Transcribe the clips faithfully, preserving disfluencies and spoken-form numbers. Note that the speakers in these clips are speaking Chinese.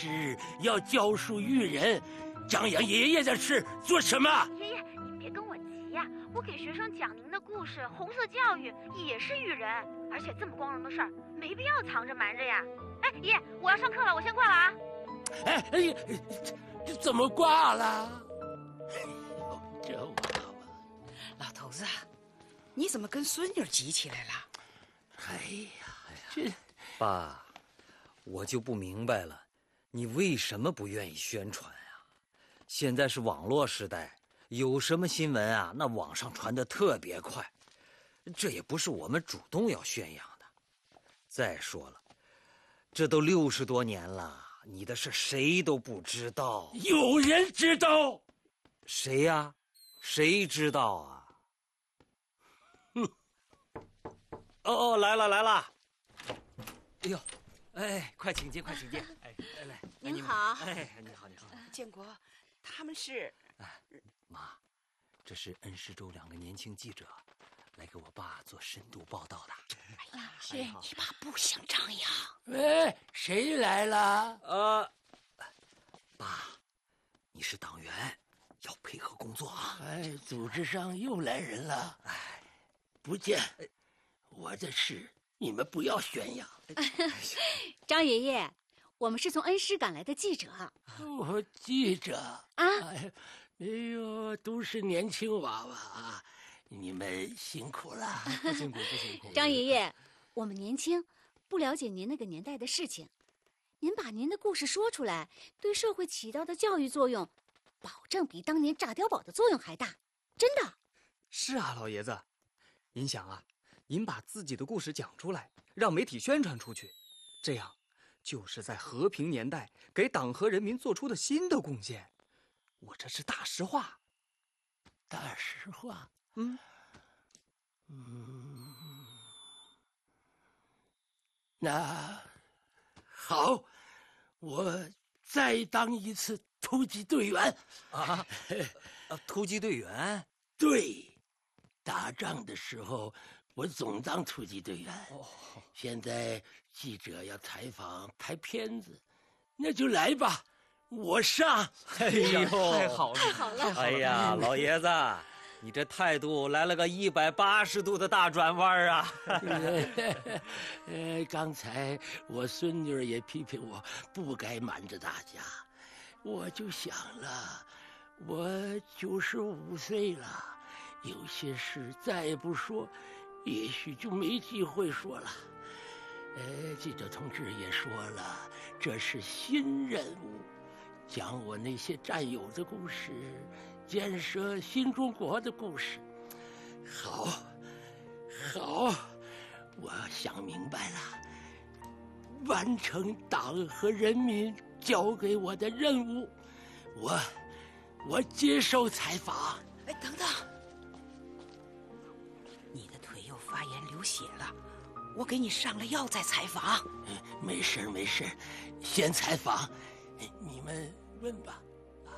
师要教书育人，张扬爷爷的事做什么？ 爷爷，您别跟我急呀、啊，我给学生讲您的故事，红色教育也是育人，而且这么光荣的事儿，没必要藏着瞒着呀。哎，爷爷，我要上课了，我先挂了啊。 哎哎，这怎么挂了？哎呦，这娃娃， 老头子，你怎么跟孙女急起来了？ 哎呀，这爸，我就不明白了，你为什么不愿意宣传啊？现在是网络时代，有什么新闻啊，那网上传得特别快，这也不是我们主动要宣扬的。再说了，这都六十多年了，你的事谁都不知道。 有人知道？ 谁呀？谁知道啊？哼！哦哦，来了来了！哎呦，哎，快请进，快请进！哎，来来， 您好。 哎，你好，你好。 建国，他们是…… 哎，妈，这是恩施州两个年轻记者，来给我爸做深度报道的。 哎呀，是你爸不想张扬。 喂，谁来了？ 呃，爸，你是党员，要配合工作啊。 哎，组织上又来人了。哎，不见，我的事你们不要宣扬。 张爷爷，我们是从恩施赶来的记者。 我记者啊， 哎，哎呦，都是年轻娃娃啊，你们辛苦了。 不辛苦，不辛苦。 张爷爷，我们年轻，不了解您那个年代的事情，您把您的故事说出来，对社会起到的教育作用，保证比当年炸碉堡的作用还大，真的。 是啊，老爷子，您想啊，您把自己的故事讲出来，让媒体宣传出去，这样就是在和平年代给党和人民做出的新的贡献。我这是大实话。 大实话。 嗯嗯，那好，我再当一次突击队员啊！啊，突击队员？ 对，打仗的时候我总当突击队员。哦，现在记者要采访拍片子，那就来吧，我上。 哎呦， 太好了， 太好了！ 哎呀，老爷子，你这态度来了个一百八十度的大转弯啊！ 呃，刚才我孙女也批评我不该瞒着大家，我就想了，我九十五岁了，有些事再不说，也许就没机会说了。呃，记者同志也说了，这是新任务，讲我那些战友的故事，建设新中国的故事。好，好，我想明白了，完成党和人民交给我的任务，我，我接受采访。 哎，等等，你的腿又发炎流血了，我给你上了药再采访。 没事没事，先采访，你们问吧。啊，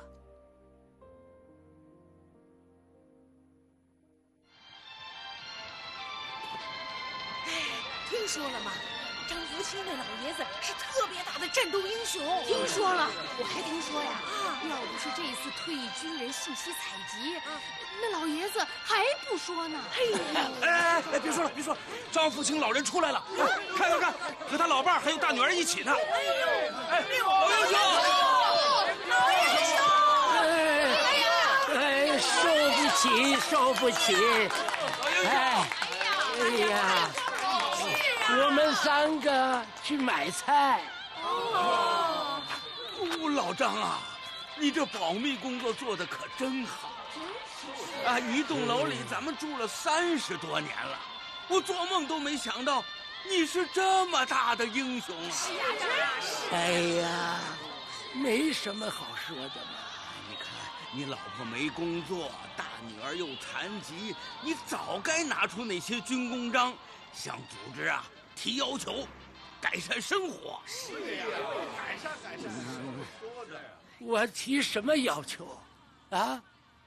哎，听说了吗？张福清那老爷子是特别大的战斗英雄。 听说了，我还听说呀，啊，要不是这次退役军人信息采集，啊，那老爷子还不说呢。 哎哎哎，别说了，别说了，张福清老人出来了，看看看，和他老伴还有大女儿一起呢。哎呦，哎，老英雄， 老英雄， 哎呀，哎，受不起，受不起，哎，哎呀。我们三个去买菜。 哦，老张啊，你这保密工作做得可真好啊！一栋楼里咱们住了三十多年了，我做梦都没想到你是这么大的英雄啊！ 是啊，是啊，是。 哎呀，没什么好说的嘛。 你看你老婆没工作，大女儿又残疾，你早该拿出那些军功章，向组织啊提要求，改善生活。 是呀，改善改善。说着呀， 我提什么要求啊？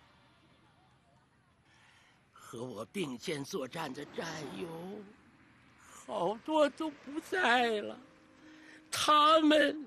和我并肩作战的战友，好多都不在了，他们